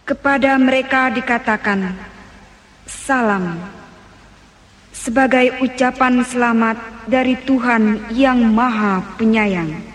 Kepada mereka dikatakan, salam, sebagai ucapan selamat dari Tuhan yang Maha Penyayang.